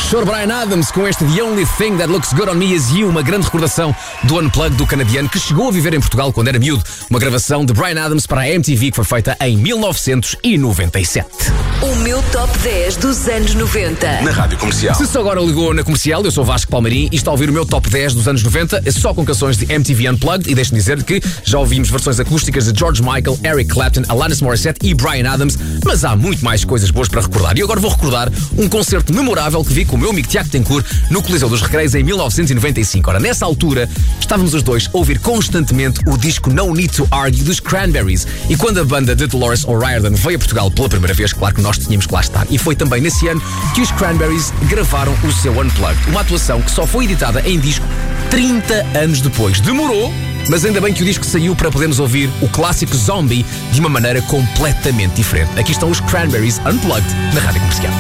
Professor Bryan Adams com este The Only Thing That Looks Good On Me Is You, uma grande recordação do Unplugged do canadiano que chegou a viver em Portugal quando era miúdo. Uma gravação de Bryan Adams para a MTV que foi feita em 1997. O meu top 10 dos anos 90. Na Rádio Comercial. Se só agora ligou na Comercial, eu sou Vasco Palmeirim e está a ouvir o meu top 10 dos anos 90, só com canções de MTV Unplugged, e deixe-me dizer que já ouvimos versões acústicas de George Michael, Eric Clapton, Alanis Morissette e Bryan Adams, mas há muito mais coisas boas para recordar. E agora vou recordar um concerto memorável que vi com o meu amigo Tiago Tencourt no Coliseu dos Recreios em 1995. Ora, nessa altura, estávamos os dois a ouvir constantemente o disco No Need to Argue dos Cranberries, e quando a banda de Dolores O'Riordan veio a Portugal pela primeira vez, claro que nós tínhamos que lá estar. E foi também nesse ano que os Cranberries gravaram o seu Unplugged, uma atuação que só foi editada em disco 30 anos depois. Demorou, mas ainda bem que o disco saiu para podermos ouvir o clássico Zombie de uma maneira completamente diferente. Aqui estão os Cranberries Unplugged na Rádio Comercial.